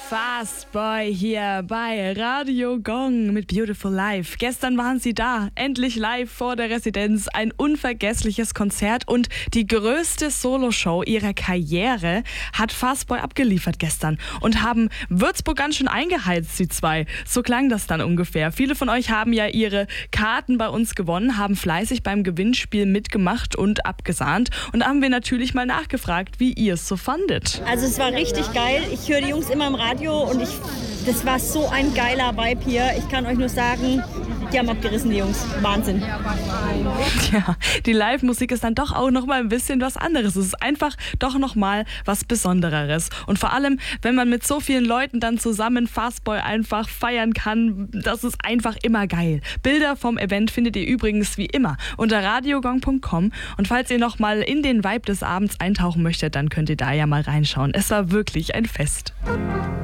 Fastboy hier bei Radio Gong mit Beautiful Life. Gestern waren sie da, endlich live vor der Residenz. Ein unvergessliches Konzert und die größte Soloshow ihrer Karriere hat Fastboy abgeliefert gestern und haben Würzburg ganz schön eingeheizt, die zwei. So klang das dann ungefähr. Viele von euch haben ja ihre Karten bei uns gewonnen, haben fleißig beim Gewinnspiel mitgemacht und abgesahnt. Und da haben wir natürlich mal nachgefragt, wie ihr es so fandet. Also es war richtig geil. Ich höre die Jungs immer im Radio und das war so ein geiler Vibe hier. Ich kann euch nur sagen, die haben abgerissen, die Jungs. Wahnsinn. Ja, die Live-Musik ist dann doch auch noch mal ein bisschen was anderes. Es ist einfach doch noch mal was Besondereres. Und vor allem, wenn man mit so vielen Leuten dann zusammen Fastboy einfach feiern kann, das ist einfach immer geil. Bilder vom Event findet ihr übrigens wie immer unter radiogong.com. Und falls ihr noch mal in den Vibe des Abends eintauchen möchtet, dann könnt ihr da ja mal reinschauen. Es war wirklich ein Fest.